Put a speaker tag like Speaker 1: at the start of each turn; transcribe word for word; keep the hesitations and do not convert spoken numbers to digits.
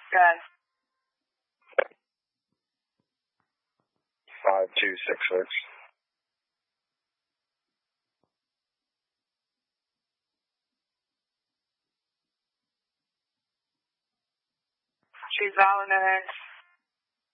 Speaker 1: Good.
Speaker 2: five two six six.
Speaker 1: She's valid minutes.